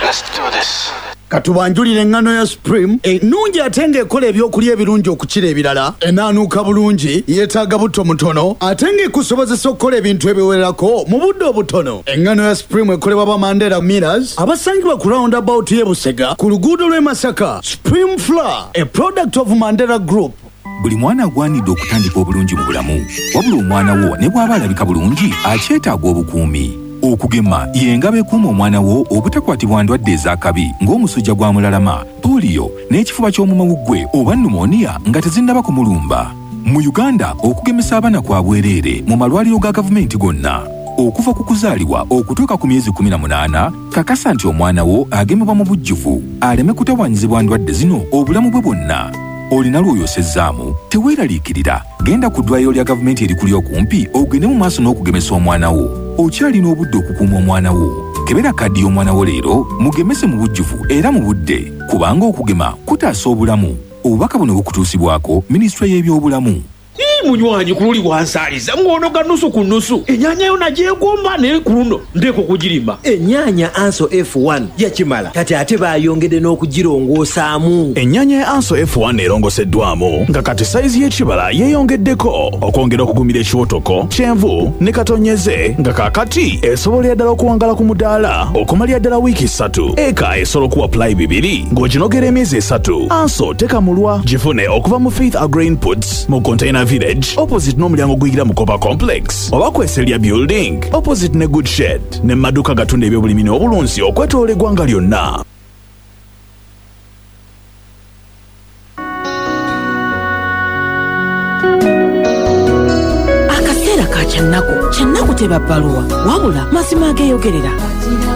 Let's do this. Katubanjulire engano ya Supreme ennungi ate ng'ekola ebyokulya ebirungi okukira ebirala, enaanuuka bulungi, yeetaaga butto mutono ate ng'ekusobozesa okukola ebintu ebiwererako mu budde obutono. Engano ya Supreme ekolebwa ba Mandela Millers abasangibwa ku roundabout y'e Busega ku luguudo lw'e Masaka. Supreme Flour, a product of Mandela Group. Buli mwana agwanidde okutandika obulungi mu bulamu, wabula omwana wo ne bw'aba alabika bulungi akyetaaga obukuumi. Okugema y'engabo ekuuma omwana wo obutakwatibwa ndwadde ez'akabi ng'omusujja gwa mulalama, poliyo n'ekifuba ky'omumawuggwe oba pneumonia nga tezinnaba kumulumba. Mu Uganda okugemesa abaana kwa bwereere mu malwaliro ga gavumenti gonna. Okuva ku kuzaalibwa okutuuka ku myezi 18, kakasa nti omwana wo agemebwa mu bujjuvu aleme kutawaanyizibwa ndwadde zino obulamu bwe bwonna. Olina lw'oyosezzaamu teweeraliikirira, genda ku ddwaliro lya gavumenti erikuli okumpi ogende mu maaso n'okugemesa omwana wo. Okyalina obudde okukuuma omwana wo. Kebera kaddi y'omwana wo leero mugemese mu bujjuvu era mu budde, kubanga okugema kutaasa obulamu. Obubaka buno bukutuusibwako Minisitule y'ebyobulamu. Munywanyi kululi wansaaliza ng'onoga nusu ku nusu. Ennyanya yo nagyegomba naye ku luno ndeeko kugirima. Ennyanya Anso F1 yakimala kati ate baayongedde n'okugirongosaamu. Ennyanya ya Anso F1 erongoseddwamu nga kati sayizi y'ekibala yeeyongeddeko okwongera okugumira ekiwotoko, kyenvu ne katonyeze nga kaakati esobolera ddala okuwangala ku mudaala okumalira ddala wiiki 3. Eka esobola okuwa pulayi 2 ng'oginogera emyezi 3. Anso tekamulwa gifune okuva mu Faith Agrain Puts mu Container Village opposite n'omulyango guyira mu Kopa Complex oba kweselya building opposite ne Good Shed ne maduka gatunda ebyobulimi n'obulunzi okwetoola eggwanga lyonna. Akaseera ka kyannaku teba bbaluwa wabula mazima ageeyogerera.